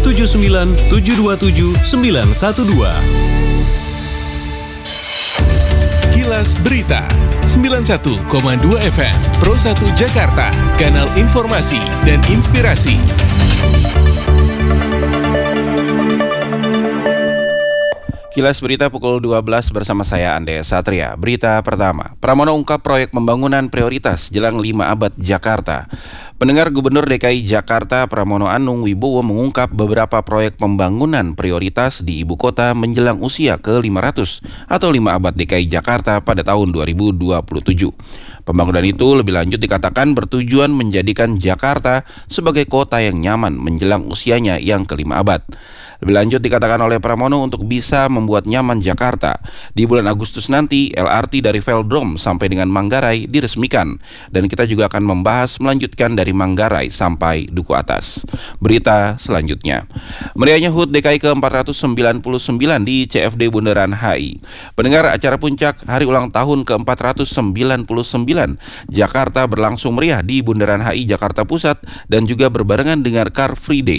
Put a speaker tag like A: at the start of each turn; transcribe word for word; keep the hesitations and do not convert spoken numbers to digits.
A: tujuh sembilan tujuh dua tujuh sembilan satu dua.
B: Kilas Berita sembilan puluh satu koma dua F M Pro satu Jakarta, kanal informasi dan inspirasi.
C: Kilas Berita pukul dua belas bersama saya Ande Satria. Berita pertama, Pramono ungkap proyek pembangunan prioritas jelang lima abad Jakarta. Pendengar, Gubernur D K I Jakarta Pramono Anung Wibowo mengungkap beberapa proyek pembangunan prioritas di ibu kota menjelang usia ke lima ratus atau lima abad D K I Jakarta pada tahun dua ribu dua puluh tujuh. Pembangunan itu lebih lanjut dikatakan bertujuan menjadikan Jakarta sebagai kota yang nyaman menjelang usianya yang kelima abad. Lebih lanjut dikatakan oleh Pramono untuk bisa membuat nyaman Jakarta, di bulan Agustus nanti L R T dari Velodrome sampai dengan Manggarai diresmikan. Dan kita juga akan membahas melanjutkan dari Manggarai sampai Duku Atas. Berita selanjutnya, meriahnya H U T D K I ke empat ratus sembilan puluh sembilan di C F D Bundaran H I. Pendengar, acara puncak hari ulang tahun ke empat ratus sembilan puluh sembilan Jakarta berlangsung meriah di Bundaran H I Jakarta Pusat dan juga berbarengan dengan Car Free Day